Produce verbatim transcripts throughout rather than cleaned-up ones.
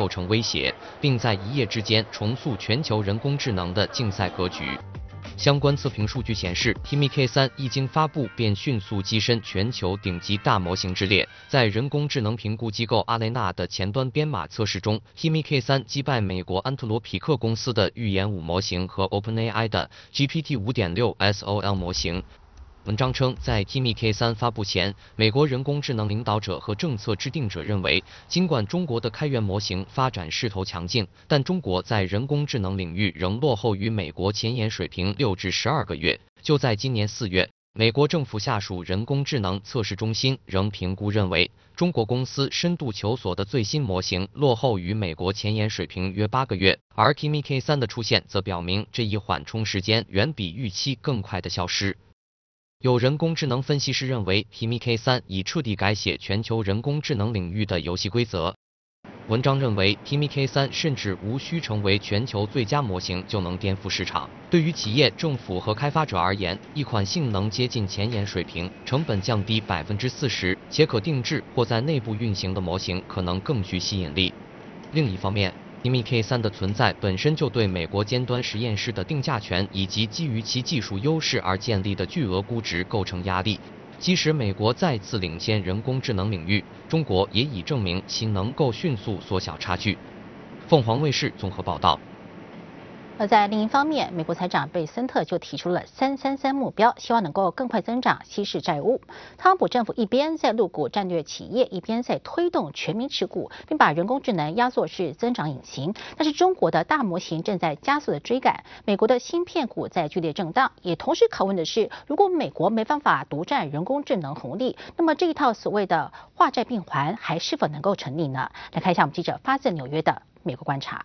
构成威胁，并在一夜之间重塑全球人工智能的竞赛格局。相关测评数据显示 ，T M K 三一经发布便迅速跻身全球顶级大模型之列。在人工智能评估机构阿雷纳的前端编码测试中 ，T M K 三击败美国安特罗皮克公司的预言五模型和 OpenAI 的 G P T 五点六 S O L 模型。文章称，在 T M K 三发布前，美国人工智能领导者和政策制定者认为，尽管中国的开源模型发展势头强劲，但中国在人工智能领域仍落后于美国前沿水平六至十二个月。就在今年四月，美国政府下属人工智能测试中心仍评估认为，中国公司深度求索的最新模型落后于美国前沿水平约八个月，而 T M K 三的出现则表明这一缓冲时间远比预期更快的消失。有人工智能分析师认为 ，T M K 三已彻底改写全球人工智能领域的游戏规则。文章认为 ，T M K 三甚至无需成为全球最佳模型就能颠覆市场。对于企业、政府和开发者而言，一款性能接近前沿水平、成本降低百分之四十且可定制或在内部运行的模型可能更具吸引力。另一方面，T M K 三的存在本身就对美国尖端实验室的定价权以及基于其技术优势而建立的巨额估值构成压力。即使美国再次领先人工智能领域，中国也已证明其能够迅速缩小差距。凤凰卫视综合报道。 而在另一方面，美国财长贝森特就提出了三三三目标，希望能够更快增长，稀释债务。特朗普政府一边在入股战略企业，一边在推动全民持股，并把人工智能压作是增长引擎。但是中国的大模型正在加速的追赶，美国的芯片股在剧烈震荡。也同时拷问的是，如果美国没办法独占人工智能红利，那么这一套所谓的化债闭环还是否能够成立呢？来看一下我们记者发自纽约的美国观察。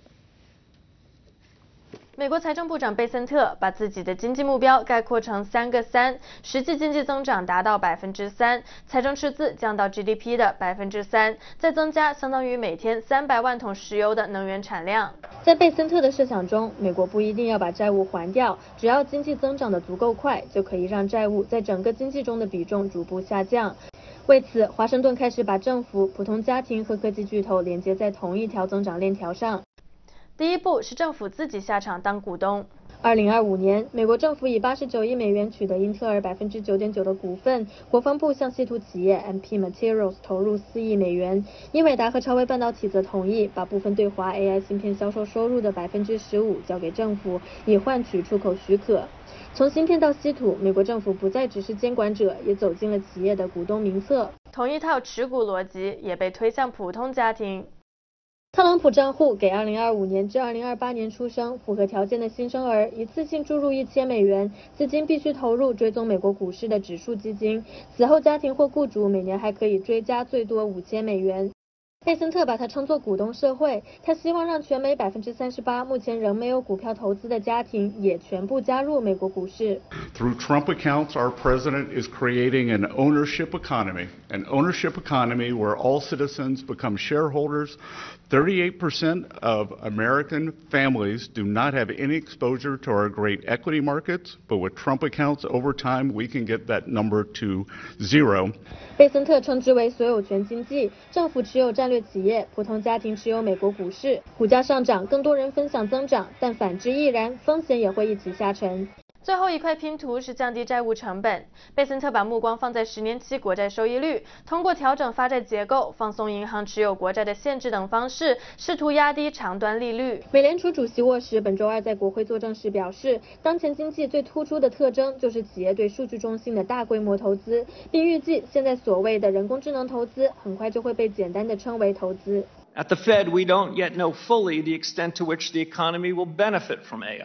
美国财政部长贝森特把自己的经济目标概括成三个三，实际经济增长达到百分之三，财政赤字降到 G D P 的百分之三，再增加相当于每天三百万桶石油的能源产量。 在贝森特的设想中，美国不一定要把债务还掉，只要经济增长的足够快，就可以让债务在整个经济中的比重逐步下降。为此，华盛顿开始把政府、普通家庭和科技巨头连接在同一条增长链条上。 第一步是政府自己下场当股东。 二零二五年，美国政府以八十九亿美元取得英特尔百分之九点九的股份，国防部向稀土企业 M P Materials 投入四亿美元，英伟达和超微半导体则同意把部分对华 A I 芯片销售收入的百分之十五交给政府，以换取出口许可。从芯片到稀土，美国政府不再只是监管者，也走进了企业的股东名册。 同一套持股逻辑也被推向普通家庭。 特朗普账户给二零二五年至二零二八年出生符合条件的新生儿一次性注入一千美元，资金必须投入追踪美国股市的指数基金，此后家庭或雇主每年还可以追加最多五千美元。贝森特把它称作股东社会，他希望让全美百分之三十八目前仍没有股票投资的家庭也全部加入美国股市。 Through Trump accounts, our president is creating an ownership economy, an ownership economy where all citizens become shareholders. thirty-eight percent of American families do not have any exposure to our great equity markets, but with Trump accounts over time, we can get that number to zero. 贝森特称之为所有权经济，政府持有战略企业，普通家庭持有美国股市，股价上涨，更多人分享增长，但反之亦然，风险也会一起下沉。 最后一块拼图是降低债务成本。贝森特把目光放在十年期国债收益率，通过调整发债结构、放松银行持有国债的限制等方式，试图压低长端利率。 美联储主席沃什本周二在国会作证时表示，当前经济最突出的特征就是企业对数据中心的大规模投资，并预计现在所谓的人工智能投资很快就会被简单的称为投资。 At the Fed, we don't yet know fully the extent to which the economy will benefit from A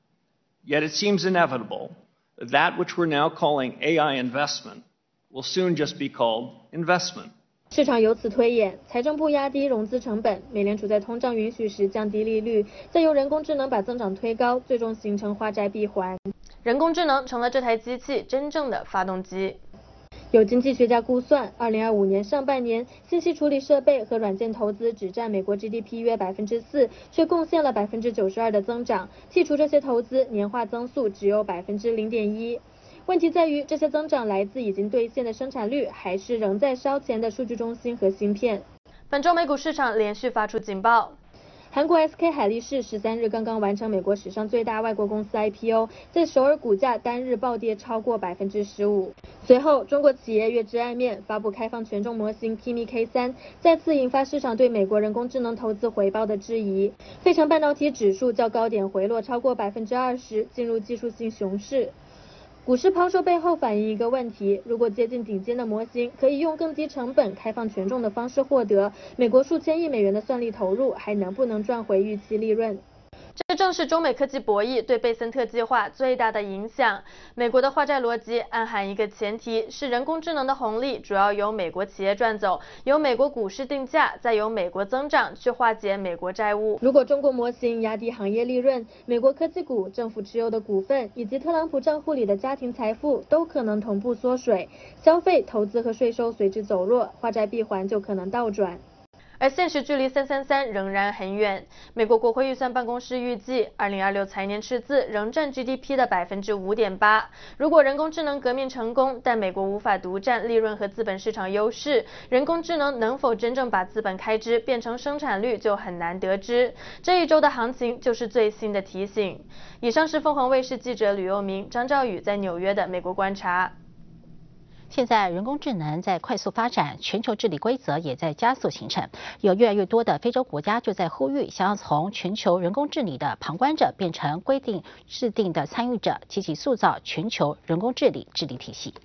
I.Yet it seems inevitable that that which we're now calling A I investment will soon just be called investment. 市场由此推演，财政部压低融资成本，美联储在通胀允许时降低利率，再用人工智能把增长推高，最终形成化债闭环。 人工智能成了这台机器真正的发动机。 有经济学家估算，二零二五年上半年，信息处理设备和软件投资只占美国 G D P 约百分之四，却贡献了百分之九十二的增长。剔除这些投资，年化增速只有百分之零点一。问题在于，这些增长来自已经兑现的生产率，还是仍在烧钱的数据中心和芯片？ 本周美股市场连续发出警报。 韩国 S K 海力士十三日刚刚完成美国史上最大外国公司 I P O， 在首尔股价单日暴跌超过百分之十五。随后，中国企业月之暗面发布开放权重模型 T M I K 三，再次引发市场对美国人工智能投资回报的质疑。费城半导体指数较高点回落超过百分之二十，进入技术性熊市。股市抛售背后反映一个问题：如果接近顶尖的模型可以用更低成本、开放权重的方式获得，美国数千亿美元的算力投入还能不能赚回预期利润？ 这正是中美科技博弈对贝森特计划最大的影响。美国的化债逻辑暗含一个前提，是人工智能的红利主要由美国企业赚走，由美国股市定价，再由美国增长去化解美国债务。 如果中国模型压低行业利润，美国科技股、政府持有的股份以及特朗普账户里的家庭财富都可能同步缩水，消费、投资和税收随之走弱，化债闭环就可能倒转。 而现实距离三三三仍然很远。美国国会预算办公室预计，二零二六财年赤字仍占 G D P 的百分之五点八。如果人工智能革命成功，但美国无法独占利润和资本市场优势，人工智能能否真正把资本开支变成生产率就很难得知。这一周的行情就是最新的提醒。以上是凤凰卫视记者吕佑明、张兆宇在纽约的美国观察。 现在人工智能在快速发展，全球治理规则也在加速形成。有越来越多的非洲国家就在呼吁，想要从全球人工治理的旁观者变成规定制定的参与者，积极塑造全球人工治理治理体系。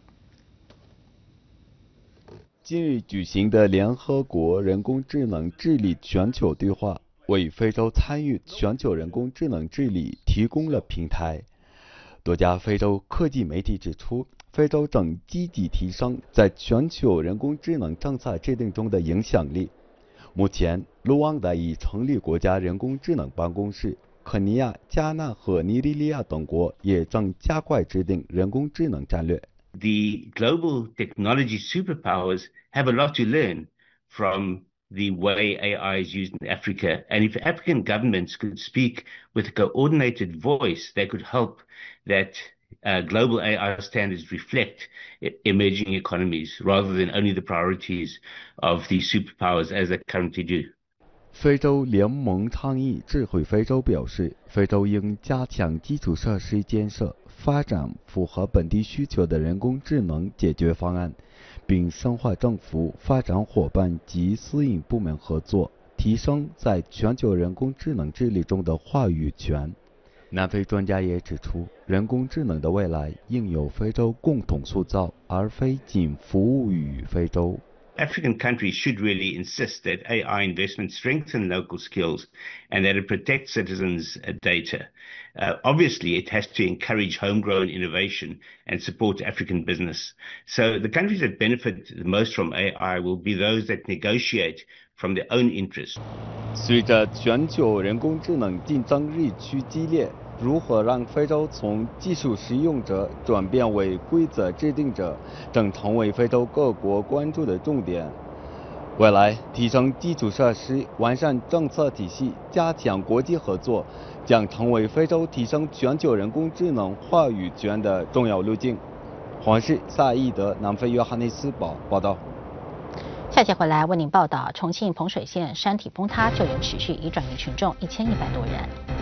近日举行的联合国人工智能治理全球对话，为非洲参与全球人工智能治理提供了平台。多家非洲科技媒体指出，非洲正积极提升在全球人工智能政策制定中的影响力。目前，卢旺达已成立国家人工智能办公室，肯尼亚、加纳和尼日利亚等国也正加快制定人工智能战略。 The global technology superpowers have a lot to learn from the way A I is used in Africa. And if African governments could speak with a coordinated voice, they could help that uh, global A I standards reflect emerging economies rather than only the priorities of the superpowers as they currently do. 非洲联盟倡议智慧非洲表示，非洲应加强基础设施建设，发展符合本地需求的人工智能解决方案，并深化政府、发展伙伴及私营部门合作，提升在全球人工智能治理中的话语权。南非专家也指出，人工智能的未来应由非洲共同塑造，而非仅服务于非洲。 African countries should really insist that A I investment strengthen local skills and that it protects citizens' data. Uh, obviously, it has to encourage homegrown innovation and support African business. So the countries that benefit the most from A I will be those that negotiate from their own interests. 随着全球人工智能竞争日趋激烈，如何让非洲从技术使用者转变为规则制定者，正成为非洲各国关注的重点。未来，提升基础设施、完善政策体系、加强国际合作，将成为非洲提升全球人工智能话语权的重要路径。黄氏萨义德南非约翰内斯堡报道。 下节回来为您报道，重庆彭水县山体崩塌，救援持续，已转移群众一千一百多人。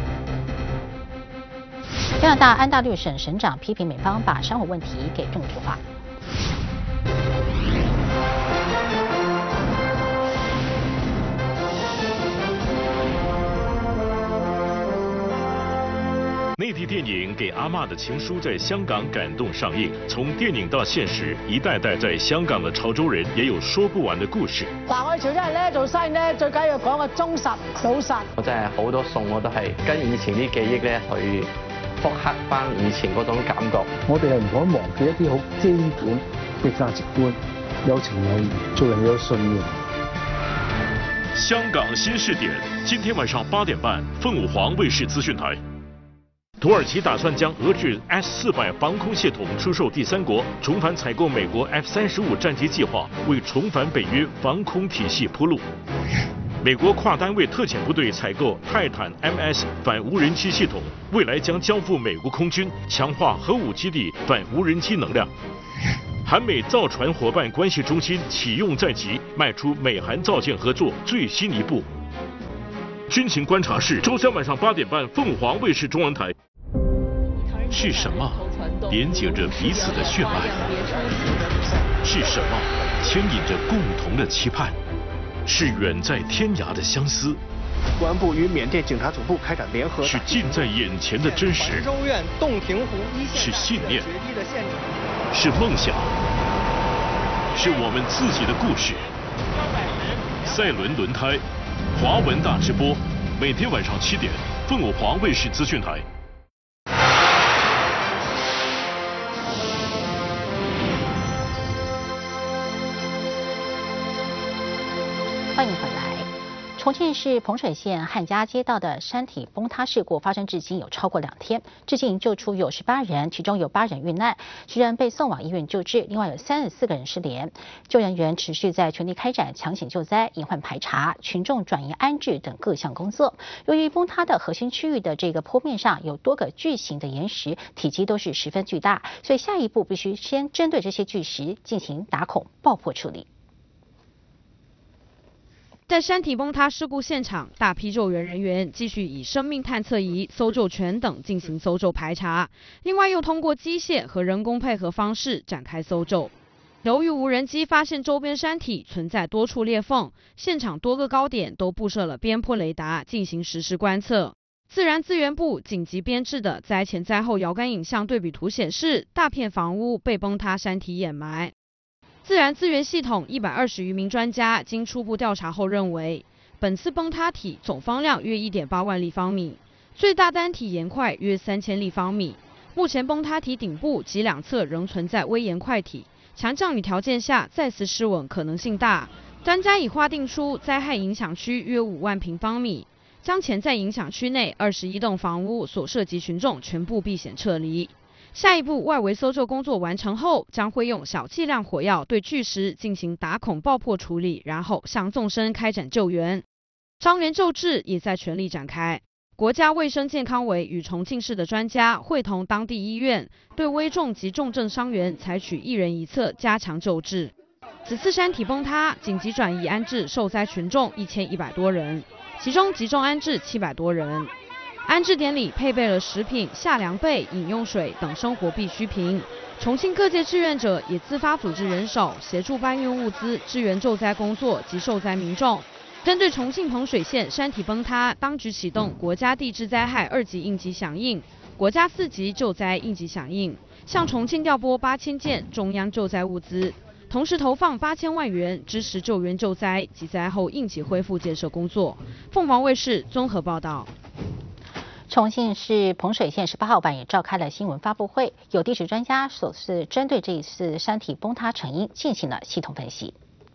加拿大安大略省省长批评美方把山火问题给政治化。 内地电影《给阿嬷的情书》在香港感动上映，從電影到現實，一代代在香港嘅潮州人也有說不完嘅故事。 嗱，我哋潮州人咧做生意咧，最緊要講個忠實老實。 我真係好多餸我都係跟以前啲記憶咧去復刻翻以前嗰種感覺。 我哋係唔可以忘記一啲好基本嘅價值觀，有情有義，做人有信念。 香港新視點，今天晚上八點半，鳳凰衛視資訊台。土耳其打算將俄製 S 四百防空系統出售第三國，重返採購美國 F 三十五戰機計劃，為重返北約防空體系鋪路。美國跨單位特遣部隊採購泰坦 M S 反無人機系統，未來將交付美國空軍，強化核武基地反無人機能量。 韩美造船伙伴关系中心启用在即，迈出美韩造舰合作最新一步。军情观察室周三晚上八点半，凤凰卫视中文台。是什么连接着彼此的血脉？是什么牵引着共同的期盼？是远在天涯的相思。 公安部与缅甸警察总部开展联合。 是近在眼前的真实。 州院洞庭湖一线。 是信念。是梦想。是我们自己的故事。赛伦轮胎，华文大直播，每天晚上七点，凤凰卫视资讯台。 欢迎回来。重庆市彭水县汉家街道的山体崩塌事故发生至今有超过两天，至今救出有十八人，其中有八人遇难，十人被送往医院救治，另外有三十四个人失联。救援人员持续在全力开展抢险救灾、隐患排查、群众转移安置等各项工作。由于崩塌的核心区域的这个坡面上有多个巨型的岩石，体积都是十分巨大，所以下一步必须先针对这些巨石进行打孔爆破处理。 在山体崩塌事故现场，大批救援人员继续以生命探测仪、搜救犬等进行搜救排查，另外又通过机械和人工配合方式展开搜救。由于无人机发现周边山体存在多处裂缝，现场多个高点都布设了边坡雷达进行实时观测。自然资源部紧急编制的灾前灾后遥感影像对比图显示，大片房屋被崩塌山体掩埋。自然资源系统一百二十余名专家经初步调查后认为，本次崩塌体总方量约 一点八万立方米，最大单体岩块约三千立方米。目前崩塌体顶部及两侧仍存在微岩块体，强降雨条件下再次失稳可能性大。专家已划定出灾害影响区约五万平方米，将潜在影响区内二十一栋房屋所涉及群众全部避险撤离。下一步外围搜救工作完成后，将会用小剂量火药对巨石进行打孔爆破处理，然后向纵深开展救援。伤员救治也在全力展开。国家卫生健康委与重庆市的专家会同当地医院，对危重及重症伤员采取一人一侧加强救治。此次山体崩塌，紧急转移安置受灾群众一千一百多人，其中集中安置七百多人。安置点里配备了食品、夏凉被、饮用水等生活必需品。重庆各界志愿者也自发组织人手，协助搬运物资，支援救灾工作及受灾民众。针对重庆彭水县山体崩塌，当局启动国家地质灾害二级应急响应、国家四级救灾应急响应，向重庆调拨八千件中央救灾物资，同时投放八千万元支持救援救灾及灾后应急恢复建设工作。凤凰卫视综合报道。 重庆市彭水县十八号晚也召开了新闻发布会，有地质专家首次针对这一次山体崩塌成因进行了系统分析。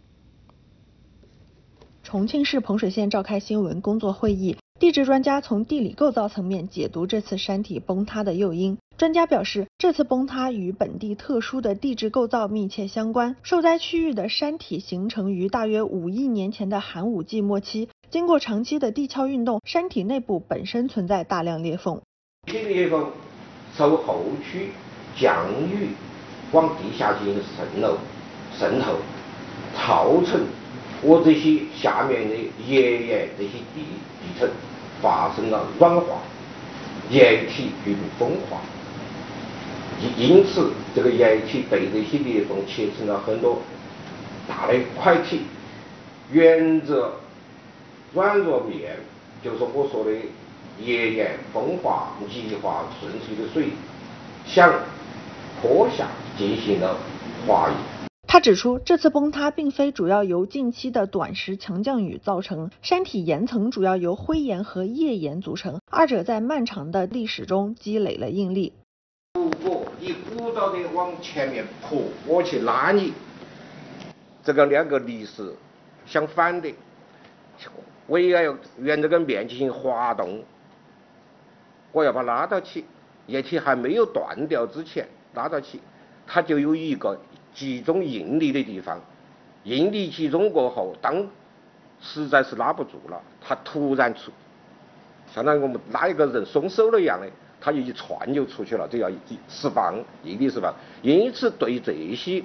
重庆市彭水县召开新闻工作会议，地质专家从地理构造层面解读这次山体崩塌的诱因。专家表示，这次崩塌与本地特殊的地质构造密切相关。受灾区域的山体形成于大约五亿年前的寒武纪末期，经过长期的地壳运动，山体内部本身存在大量裂缝。 这些裂缝受后区降雨往地下进行渗漏、渗透，造成我这些下面的岩岩这些地地层发生了软化，岩体局部风化。因此，这个岩体被这些裂缝切成了很多大的块体，沿着软弱面，就是我说的岩岩风化、泥化顺水的水，向坡下进行了滑移。 他指出，这次崩塌并非主要由近期的短时强降雨造成，山体岩层主要由灰岩和页岩组成，二者在漫长的历史中积累了应力。 如果你鼓捣的往前面扑，我去拉你，这个两个力是相反的，我也要沿这个面进行滑动，我要把它拉到起，液体还没有断掉之前拉到起，它就有一个集中应力的地方，应力集中过后，当实在是拉不住了，它突然出，相当于我们拉一个人松手了一样的，它就一窜就出去了，这要释放应力释放。因此，对这些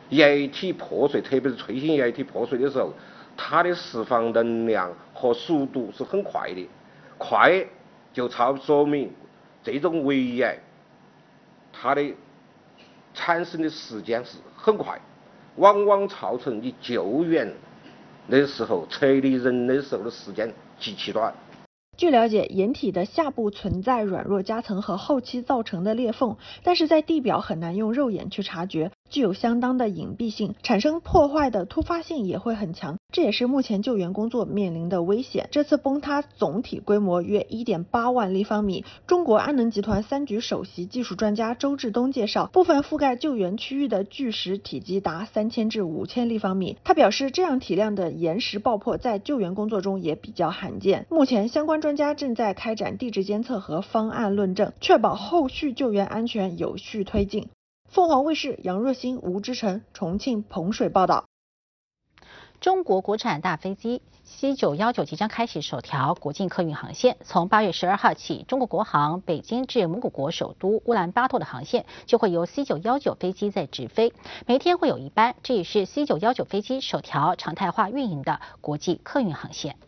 液体破碎，特别是脆性液体破碎的时候，它的释放能量和速度是很快的，快就超说明这种胃癌它的产生的时间是很快，往往造成你救援的时候撤离人的时候的时间极其短。 据了解，掩体的下部存在软弱夹层和后期造成的裂缝，但是在地表很难用肉眼去察觉，具有相当的隐蔽性，产生破坏的突发性也会很强，这也是目前救援工作面临的危险。这次崩塌总体规模约 一点八万立方米。中国安能集团三局首席技术专家周志东介绍，部分覆盖救援区域的巨石体积达三千至五千立方米。他表示，这样体量的岩石爆破在救援工作中也比较罕见。目前相关专家正在开展地质监测和方案论证，确保后续救援安全有序推进。凤凰卫视杨若欣、吴之成重庆彭水报道。 中国国产大飞机 C 九一九即将开启首条国境客运航线，从八月十二号起，中国国航北京至蒙古国首都乌兰巴托的航线就会由 C 九一九飞机在直飞，每天会有一班，这也是 C 九一九飞机首条常态化运营的国际客运航线。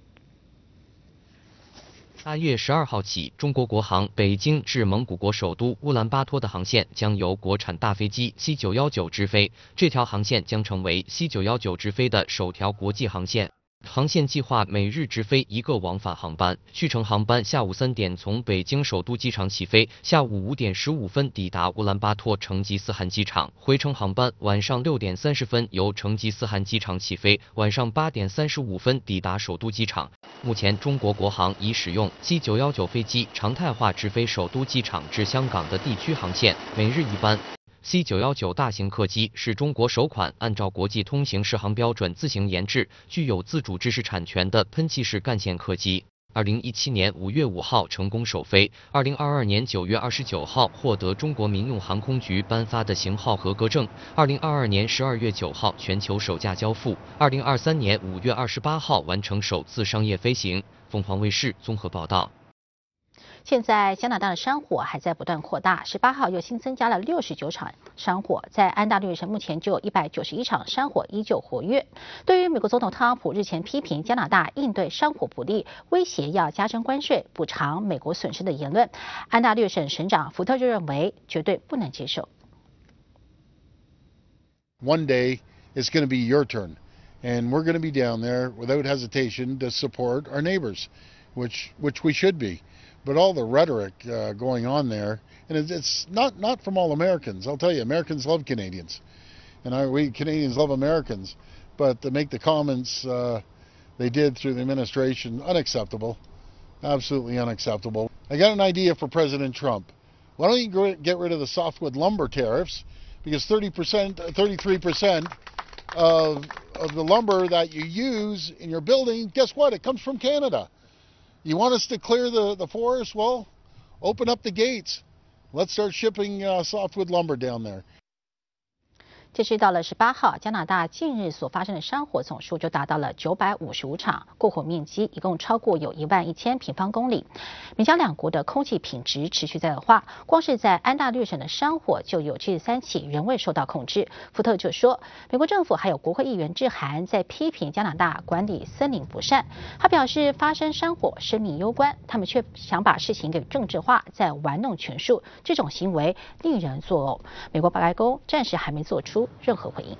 八月十二号起，中国国航北京至蒙古国首都乌兰巴托的航线将由国产大飞机 C 九一九直飞。这条航线将成为 C 九一九直飞的首条国际航线。航线计划每日直飞一个往返航班，续程航班下午三点从北京首都机场起飞，下午五点十五分抵达乌兰巴托成吉思汗机场。回程航班晚上六点三十分由成吉思汗机场起飞，晚上八点三十五分抵达首都机场。目前，中国国航已使用 C 九一九飞机常态化直飞首都机场至香港的地区航线，每日一班。C 九一九大型客机是中国首款按照国际通行适航标准自行研制、具有自主知识产权的喷气式干线客机。二零一七年五月五号成功首飞，二零二二年九月二十九号获得中国民用航空局颁发的型号合格证，二零二二年十二月九号全球首架交付，二零二三年五月二十八号完成首次商业飞行。凤凰卫视综合报道。 现在加拿大的山火还在不断扩大，十八号又新增加了六十九场山火，在安大略省目前就有一百九十一场山火依旧活跃。对于美国总统特朗普日前批评加拿大应对山火不力，威胁要加征关税补偿美国损失的言论，安大略省省长福特就认为绝对不能接受。 One day it's going to be your turn, and we're going to be down there without hesitation to support our neighbors, which which we should be. But all the rhetoric uh, going on there, and it's, it's not not from all Americans. I'll tell you, Americans love Canadians, and I, we Canadians love Americans. But to make the comments uh, they did through the administration, unacceptable, absolutely unacceptable. I got an idea for President Trump. Why don't you get rid of the softwood lumber tariffs? Because thirty percent, thirty-three percent of of the lumber that you use in your building, guess what? It comes from Canada. You want us to clear the, the forest? Well, open up the gates. Let's start shipping uh, softwood lumber down there. 截至到了十八号，加拿大近日所发生的山火总数就达到了九百五十五场，过火面积一共超过有一万一千平方公里。美加两国的空气品质持续在恶化，光是在安大略省的山火就有七十三起仍未受到控制。福特就说，美国政府还有国会议员致函在批评加拿大管理森林不善。他表示，发生山火生命攸关，他们却想把事情给政治化，在玩弄权术，这种行为令人作呕。美国白宫暂时还没做出任何回应。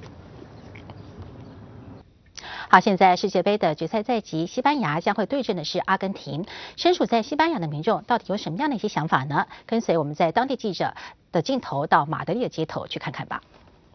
好，现在世界杯的决赛在即，西班牙将会对阵的是阿根廷。身处在西班牙的民众到底有什么样的一些想法呢？跟随我们在当地记者的镜头到马德里的街头去看看吧。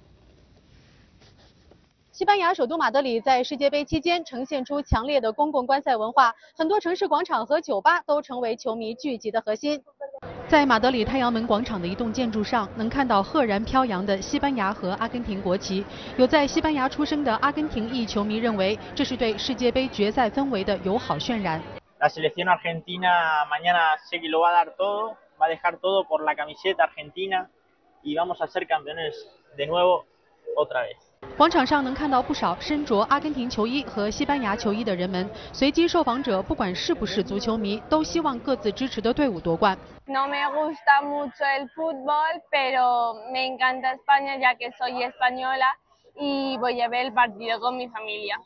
西班牙首都马德里在世界杯期间呈现出强烈的公共观赛文化，很多城市广场和酒吧都成为球迷聚集的核心。在马德里太阳门广场的一栋建筑上，能看到赫然飘扬的西班牙和阿根廷国旗。有在西班牙出生的阿根廷裔球迷认为，这是对世界杯决赛氛围的友好渲染。 La selección argentina mañana sé que lo va a dar todo, va a dejar todo por la camiseta argentina y vamos a ser campeones de nuevo otra vez. 广场上能看到不少身着阿根廷球衣和西班牙球衣的人们。随机受访者不管是不是足球迷，都希望各自支持的队伍夺冠。 No me gusta mucho el fútbol, pero me encanta España ya que soy española y voy a ver el partido con mi familia.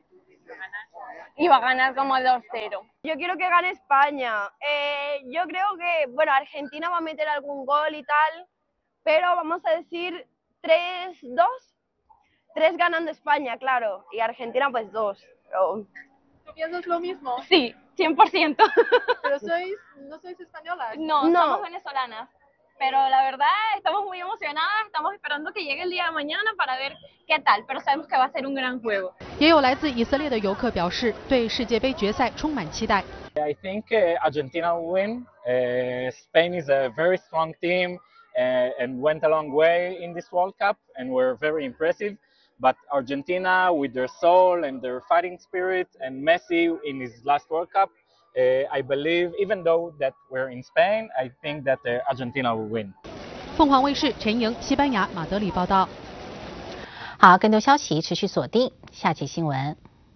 Y va a ganar como dos cero. Yo quiero que gane España. Eh, yo creo que, bueno, Argentina va a meter algún gol y tal, pero vamos a decir tres dos. Tres ganando España, claro, y Argentina pues dos. Pero... ¿Tú piensas lo mismo? Sí, cien por ciento. ¿Pero sois, no sois españolas? No, no, somos venezolanas. Pero la verdad estamos muy emocionadas, estamos esperando que llegue el día de mañana para ver qué tal, pero sabemos que va a ser un gran juego. 也有来自以色列的游客表示，对世界杯决赛充满期待。 I think uh, Argentina will win. Uh, Spain is a very strong team uh, and went a long way in this World Cup, and were very impressive. But Argentina, with their soul and their fighting spirit, and Messi in his last World Cup, uh, I believe, even though that we're in Spain, I think that uh, Argentina will win. 凤凰卫视陈莹，西班牙马德里报道。 好，更多消息持续锁定下期新闻。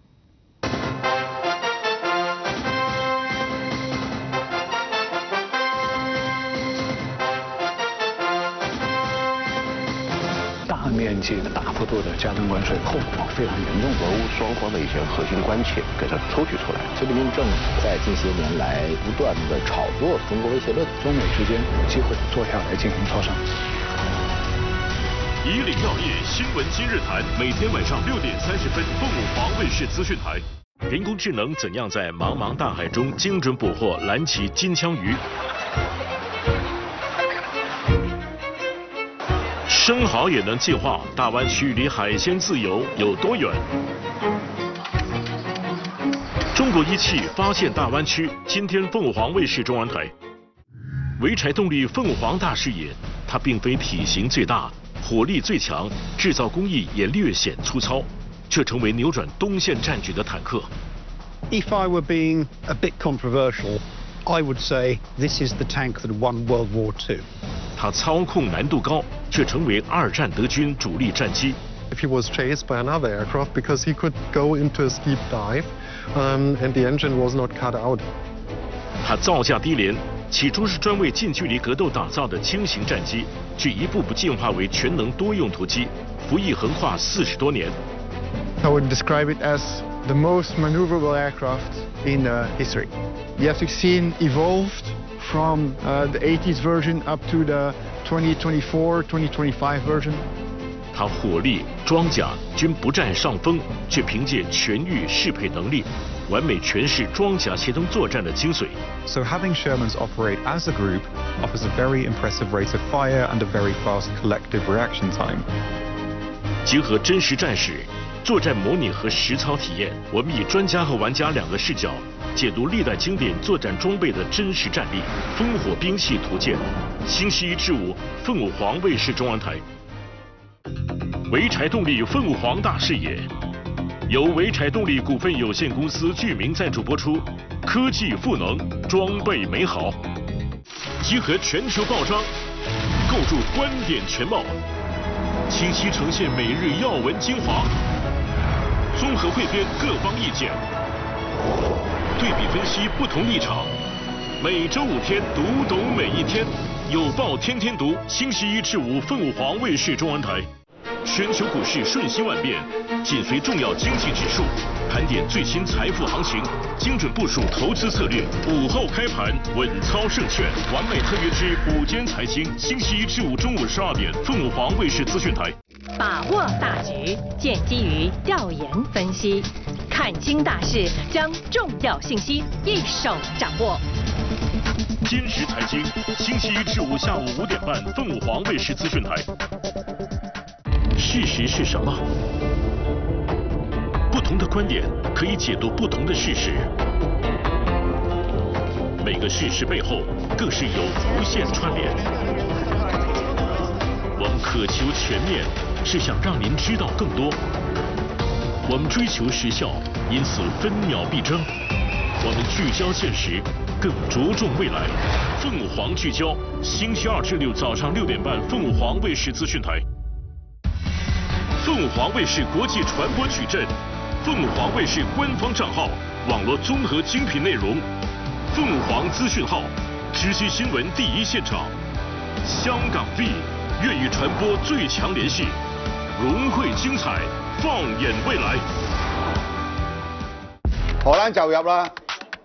大面积的、大幅度的加征关税，后果非常严重。 俄乌双方的一些核心关切给它抽取出来。 习近平政府在近些年来不断的炒作中国威胁论， 中美之间有机会坐下来进行磋商。 以岭药业新闻今日谈，每天晚上六点三十分，凤舞华卫视资讯台。人工智能怎样在茫茫大海中精准捕获蓝鳍金枪鱼？生蚝也能进化，大湾区离海鲜自由有多远？中国一汽发现大湾区，今天凤凰卫视中央台。潍柴动力凤凰大视野，它并非体型最大、火力最强，制造工艺也略显粗糙，却成为扭转东线战局的坦克。 If I were being a bit controversial, I would say this is the tank that won World War Two. 它操控难度高，却成为二战德军主力战机。 If he was chased by another aircraft because he could go into a steep dive, um, and the engine was not cut out. 它造价低廉，起初是专为近距离格斗打造的轻型战机，却一步步进化为全能多用途机，服役横跨四十多年。 I would describe it as the most maneuverable aircraft in uh, history. The F sixteen evolved from uh, the eighties version up to the twenty twenty-four, twenty twenty-five version. 它火力、装甲均不占上风，却凭借全域适配能力，完美诠释装甲协同作战的精髓。 So having Shermans operate as a group offers a very impressive rate of fire and a very fast collective reaction time. 结合真实战史、作战模拟和实操体验，我们以专家和玩家两个视角，解读历代经典作战装备的真实战力，烽火兵器图鉴。星期一至五，凤舞凰卫视中央台。潍柴动力凤舞凰大视野，由潍柴动力股份有限公司剧名赞助播出。科技赋能，装备美好，集合全球报章，构筑观点全貌，清晰呈现每日要闻精华，综合汇编各方意见，对比分析不同立场。每周五天，读懂每一天，有报天天读。星期一至五，凤舞凰卫视中央台。全球股市瞬息万变，紧随重要经济指数，盘点最新财富行情，精准部署投资策略。午后开盘，稳操胜券。完美特约之午间财经，星期一至五中午十二点，凤舞凰卫视资讯台。 把握大局，建基于调研分析，看清大势，将重要信息一手掌握。 坚实财经，星期一至五下午五点半，凤舞凰卫视资讯台。事实是什么？不同的观点可以解读不同的事实，每个事实背后更是有无限串联。我们渴求全面，是想让您知道更多。我们追求时效，因此分秒必争。我们聚焦现实，更着重未来。凤舞凰聚焦，星期二至六早上六点半，凤舞凰卫视资讯台。凤凤凰卫视国际传播矩阵，凤凰卫视官方账号，网络综合精品内容，凤凰资讯号，直击新闻第一现场。香港 V 愿意传播最强联系，融汇精彩，放眼未来。 荷蘭就入啦。